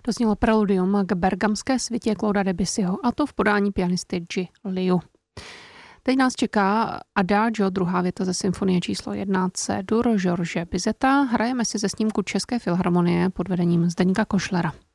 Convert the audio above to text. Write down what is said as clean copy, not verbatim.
To znělo preludium k bergamské svitě Clauda Debussyho, a to v podání pianisty Ji Liu. Teď nás čeká Adagio, druhá věta ze symfonie číslo 1 C-dur George Bizeta. Hrajeme si ze snímku České filharmonie pod vedením Zdeňka Košlera.